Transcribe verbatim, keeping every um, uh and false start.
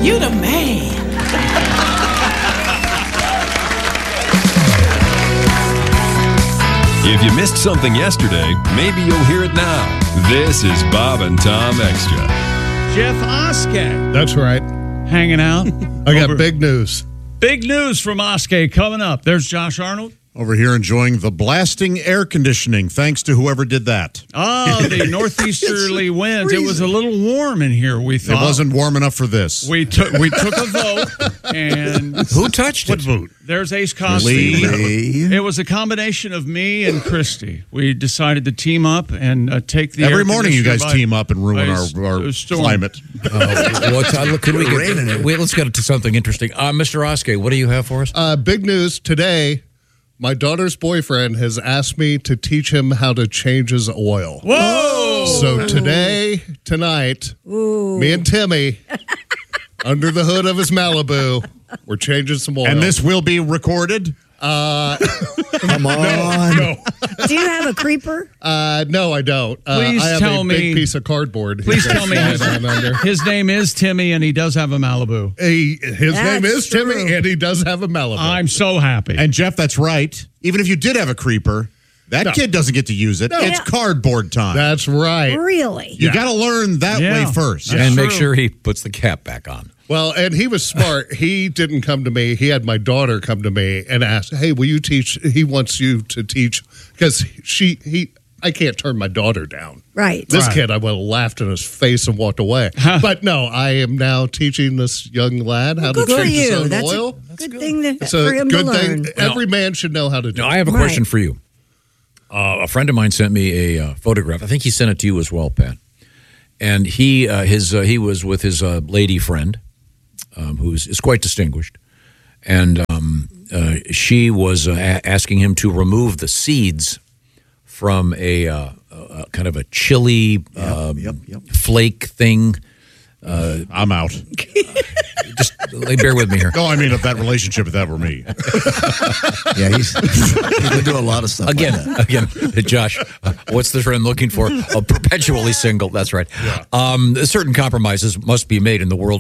You the man. If you missed something yesterday, maybe you'll hear it now. This is Bob and Tom Extra. Jeff Oskey. That's right. Hanging out. I got Over- big news. Big news from Oskey coming up. There's Josh Arnold. Over here enjoying the blasting air conditioning, thanks to whoever did that. Oh, the northeasterly winds. It was a little warm in here, we thought. It wasn't warm enough for this. We took we took a vote, and Who touched What it? vote? there's Ace Cosby. Lee. It was a combination of me and Christy. We decided to team up and uh, take the Every air morning you guys conditioner team up and ruin by our, s- our a storm. climate. Oh, what's, uh, look, could we get, wait, let's get to something interesting. Uh, Mister Oskey, what do you have for us? Uh, big news today. My daughter's boyfriend has asked me to teach him how to change his oil. Whoa! So today, tonight, me and Timmy, under the hood of his Malibu, we're changing some oil. And this will be recorded? Come on. No, Do you have a creeper? uh, no, I don't. Uh, Please I have tell a me- big piece of cardboard. Please He's tell me got his, down under. his name is Timmy, and he does have a Malibu. He, his That's name is true. Timmy, and he does have a Malibu. I'm so happy. And Jeff, that's right. Even if you did have a creeper, that No. kid doesn't get to use it. It's Yeah. cardboard time. That's right. Really? you got to learn that Yeah. way first. That's and make true. sure he puts the cap back on. Well, and he was smart. He didn't come to me. He had my daughter come to me and ask, "Hey, will you teach?" He wants you to teach because she he. I can't turn my daughter down. Right. This Right. kid, I would have laughed in his face and walked away. But no, I am now teaching this young lad how Good to for change his you. own That's oil. a good thing to, It's for a him good to thing. learn. Every man should know how to do. Now, it. I have a Right. question for you. Uh, a friend of mine sent me a uh, photograph. I think he sent it to you as well, Pat. And he uh, his uh, he was with his uh, lady friend, um, who is, is quite distinguished, and um, uh, she was uh, a- asking him to remove the seeds from a uh, uh, kind of a chili um, yep, yep. flake thing. I'm out. Just like, bear with me here. No, I mean, of that relationship, if that were me. Yeah, he's, he's been doing a lot of stuff. Again, like that. again, Josh, uh, what's the friend looking for? A perpetually single. That's right. Um, certain compromises must be made in the world